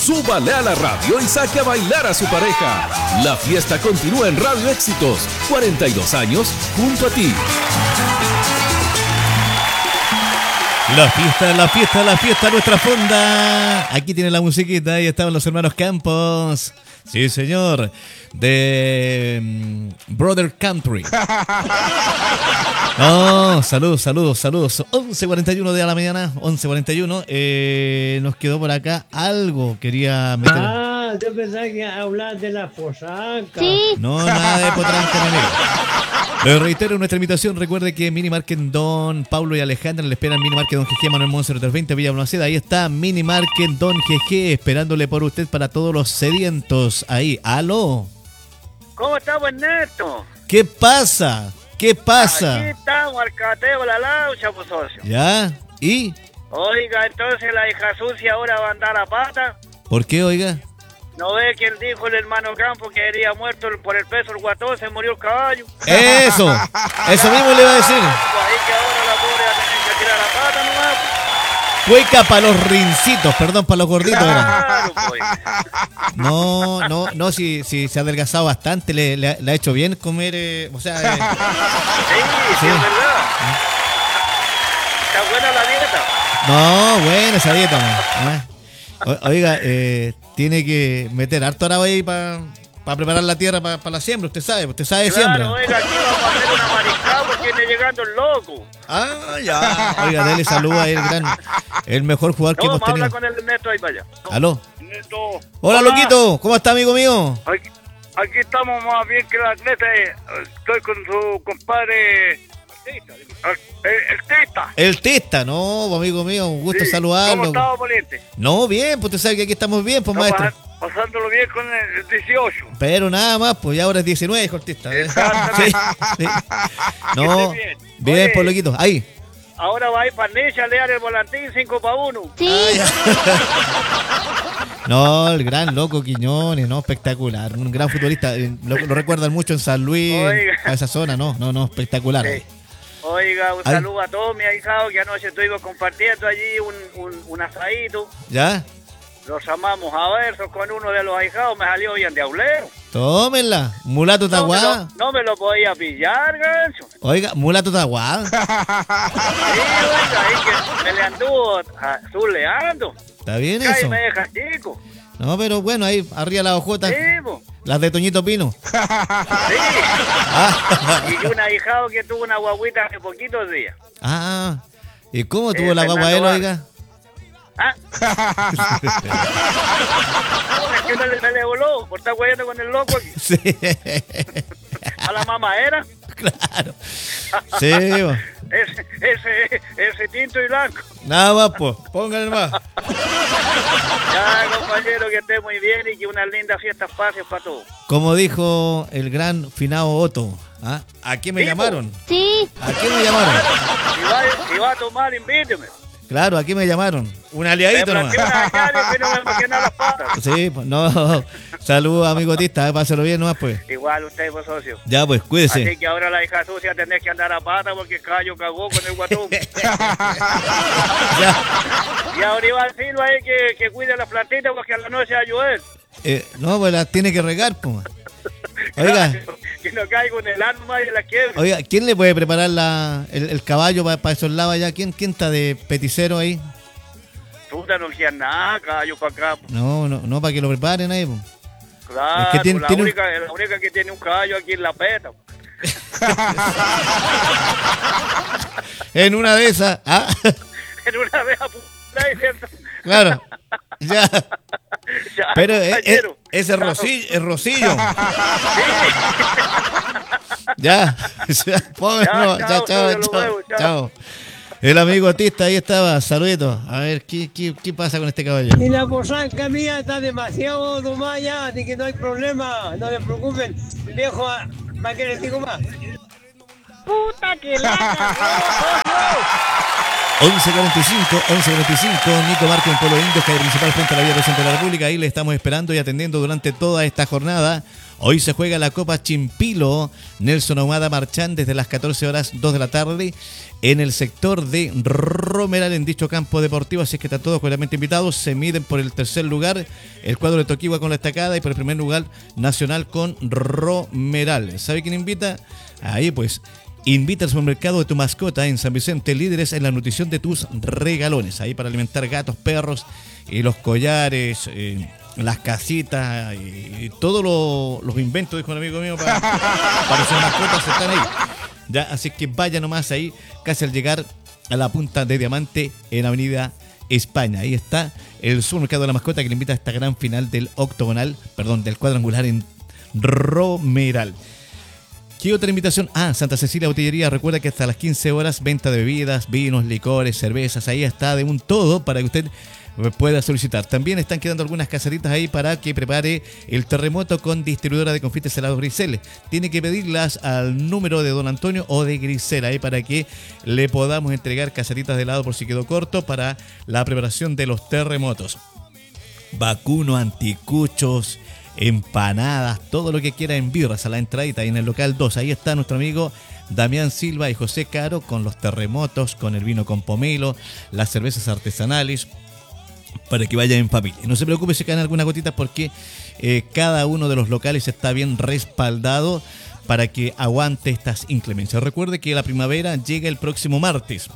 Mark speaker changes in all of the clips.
Speaker 1: súbale a la radio y saque a bailar a su pareja. La fiesta continúa en Radio Éxitos, 42 años junto a ti.
Speaker 2: La fiesta, nuestra fonda. Aquí tiene la musiquita, ahí estaban los hermanos Campos. Sí, señor. De Brother Country. No, saludos. 11:41 de la mañana, 11:41. Nos quedó por acá algo, quería meter.
Speaker 3: Yo pensaba que hablar de la posaca.
Speaker 4: Sí.
Speaker 2: No, nada de potranca, mi amigo. Lo reitero en nuestra invitación. Recuerde que Mini Market Don Pablo y Alejandra le esperan. Mini Market Don GG, Manuel Monser 320 Villa Balmaceda. Ahí está Mini Market Don GG esperándole por usted para todos los sedientos. Ahí, aló.
Speaker 5: ¿Cómo estamos, Ernesto?
Speaker 2: ¿Qué pasa?
Speaker 5: Aquí estamos, al cateo, la laucha, pues, socio.
Speaker 2: ¿Ya? ¿Y?
Speaker 5: Oiga, entonces la hija sucia ahora va a andar a pata.
Speaker 2: ¿Por qué, oiga?
Speaker 5: ¿No ve que él dijo el hermano Campo que había muerto por el peso el guatón, se murió el caballo?
Speaker 2: Eso mismo le iba a decir.
Speaker 5: Pues ahí que ahora la pobre va a tener que tirar la pata nomás.
Speaker 2: Cueca para los rincitos, perdón, para los gorditos.
Speaker 5: Claro, pues.
Speaker 2: No, si se ha adelgazado bastante, le ha hecho bien comer,
Speaker 5: Sí, es verdad. Está buena la dieta.
Speaker 2: No, buena esa dieta, man. Oiga, tiene que meter harto arado ahí para preparar la tierra para la siembra. Usted sabe de siembra.
Speaker 5: Claro, oiga, aquí vamos a hacer una mariscada porque viene llegando el loco.
Speaker 2: Ah, ya. Oiga, dele saludo a el mejor jugador que hemos tenido.
Speaker 5: Habla con el Ernesto ahí para allá.
Speaker 2: ¿Aló?
Speaker 5: Ernesto.
Speaker 2: Hola, loquito. ¿Cómo está, amigo mío?
Speaker 5: Aquí estamos más bien que la atleta. Estoy con su compadre... El Tista.
Speaker 2: No, amigo mío, un gusto saludarlo.
Speaker 5: ¿Cómo estaba, Poliente?
Speaker 2: No, bien, pues usted sabe que aquí estamos bien, pues, maestro.
Speaker 5: Pasándolo bien con el 18.
Speaker 2: Pero nada más, pues ya ahora es 19, dijo el Tista. Sí. No, bien,
Speaker 5: Oye,
Speaker 2: por loquito. Ahí.
Speaker 5: Ahora va a ir para Necha a leer el volantín 5-1.
Speaker 4: Sí.
Speaker 2: No, el gran loco Quiñones, no, espectacular. Un gran futbolista. Lo recuerdan mucho en San Luis, a esa zona, no, espectacular.
Speaker 5: Sí. Oiga, un saludo a todos mis ahijados que anoche estuvimos compartiendo allí un asadito.
Speaker 2: ¿Ya?
Speaker 5: Los llamamos a versos con uno de los ahijados, me salió bien de aulero.
Speaker 2: Tómenla, mulato taguada.
Speaker 5: No me lo podía pillar, gancho.
Speaker 2: Oiga, mulato taguada.
Speaker 5: Sí, oiga, ahí que me le anduvo zuleando.
Speaker 2: Está bien
Speaker 5: Ahí
Speaker 2: eso.
Speaker 5: me deja chico.
Speaker 2: No, pero bueno, ahí arriba la hojota.
Speaker 5: Sí, po.
Speaker 2: Las de Toñito Pino.
Speaker 5: Sí. Y un ahijado que tuvo una guaguita hace poquitos días.
Speaker 2: ¿Y cómo tuvo la guagua él, oiga?
Speaker 5: Es que me le voló por estar guayando con el loco aquí.
Speaker 2: Sí.
Speaker 5: A la mamadera.
Speaker 2: Claro. Sí,
Speaker 5: ese tinto y blanco.
Speaker 2: Nada más, pues. Pónganle más.
Speaker 5: Ya, compañero, que esté muy bien y que unas lindas fiestas pasen para todos.
Speaker 2: Como dijo el gran finado Otto, ¿a qué me llamaron?
Speaker 4: Sí.
Speaker 2: ¿A qué me llamaron?
Speaker 5: Si va a tomar, invíteme.
Speaker 2: Claro, aquí me llamaron. Un aliadito nomás. Sí, pues no. Saludos, amigo Tista, pásalo bien nomás, pues.
Speaker 5: Igual usted, pues, socio.
Speaker 2: Ya, pues, cuídese.
Speaker 5: Así que ahora la hija sucia tenés que andar a pata porque el caballo cagó con el guatón. Y ahora Iván Silva ahí que cuide las plantitas porque a la noche va a llover.
Speaker 2: No, pues las tiene que regar, pues. Oiga.
Speaker 5: Que no caiga en el alma y en la quiebra.
Speaker 2: Oiga, ¿quién le puede preparar el caballo para esos lados allá? ¿Quién está de peticero ahí?
Speaker 5: Puta, no quieras nada, caballo para acá. Po.
Speaker 2: No, para que lo preparen ahí, pues.
Speaker 5: Claro,
Speaker 2: es que tiene,
Speaker 5: la única que tiene un caballo aquí en la peta.
Speaker 2: En una de esas,
Speaker 5: En una vez
Speaker 2: claro. Ya. Pero ese
Speaker 5: claro.
Speaker 2: Rosillo, Rosillo. Ya. Chao. El amigo Tista ahí estaba, saluditos. A ver, ¿qué pasa con este caballo?
Speaker 3: Y la posaca mía está demasiado tomada ya, así que no hay problema, no se preocupen. Viejo, ¿para qué les digo más?
Speaker 4: Puta que la cagó.
Speaker 2: 11:45, Nico Márquez en Pueblo Indio, calle principal frente a la vía presidente de la República. Ahí le estamos esperando y atendiendo durante toda esta jornada. Hoy se juega la Copa Chimpilo. Nelson Ahumada Marchán desde las 14 horas 2 de la tarde en el sector de Romeral en dicho campo deportivo. Así es que están todos cordialmente invitados. Se miden por el tercer lugar el cuadro de Toquigua con la Estacada y por el primer lugar Nacional con Romeral. ¿Sabe quién invita? Ahí pues. Invita al supermercado de tu mascota en San Vicente, líderes en la nutrición de tus regalones. Ahí para alimentar gatos, perros y los collares, las casitas y todos los inventos, dijo un amigo mío, para sus mascotas están ahí. Ya, así que vaya nomás ahí, casi al llegar a la punta de Diamante en Avenida España. Ahí está el supermercado de la mascota que le invita a esta gran final del del cuadrangular en Romeral. ¿Qué otra invitación? Santa Cecilia Botillería. Recuerda que hasta las 15 horas venta de bebidas, vinos, licores, cervezas. Ahí está de un todo para que usted pueda solicitar. También están quedando algunas caseritas ahí para que prepare el terremoto con distribuidora de confites helados Grisel. Tiene que pedirlas al número de don Antonio o de Grisel ahí para que le podamos entregar caseritas de helado por si quedó corto para la preparación de los terremotos. Vacuno, anticuchos, empanadas, todo lo que quiera en birras a la entradita y en el local 2. Ahí está nuestro amigo Damián Silva y José Caro con los terremotos, con el vino con pomelo, las cervezas artesanales, para que vaya en familia. No se preocupe si caen algunas gotitas porque cada uno de los locales está bien respaldado para que aguante estas inclemencias. Recuerde que la primavera llega el próximo martes.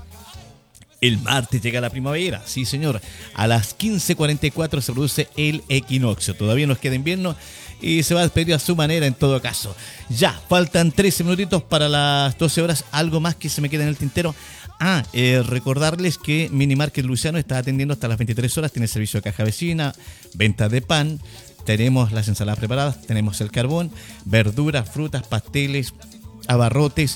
Speaker 2: El martes llega la primavera, sí señor. A las 15:44 se produce el equinoccio. Todavía nos queda invierno y se va a despedir a su manera en todo caso. Ya, faltan 13 minutitos para las 12 horas. Algo más que se me queda en el tintero. Recordarles que Mini Market Luciano está atendiendo hasta las 23 horas. Tiene servicio de caja vecina, venta de pan. Tenemos las ensaladas preparadas, tenemos el carbón, verduras, frutas, pasteles, abarrotes,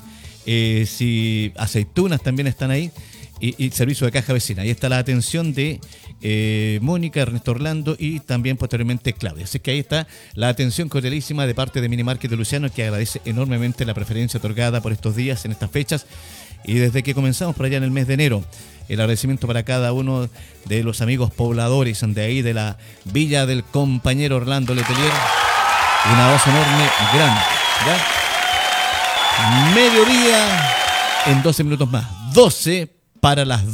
Speaker 2: aceitunas también están ahí. Y servicio de caja vecina. Ahí está la atención de Mónica, Ernesto Orlando y también posteriormente Claudia. Así que ahí está la atención cordialísima de parte de Mini Market de Luciano, que agradece enormemente la preferencia otorgada por estos días, en estas fechas y desde que comenzamos por allá en el mes de enero. El agradecimiento para cada uno de los amigos pobladores de ahí de la Villa del Compañero Orlando Letelier. Un abrazo enorme, grande. ¿Ya? Mediodía en 12 minutos más. 12 para las